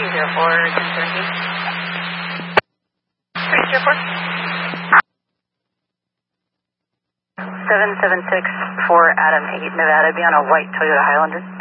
776 for Adam 8 Nevada, be on a white Toyota Highlander.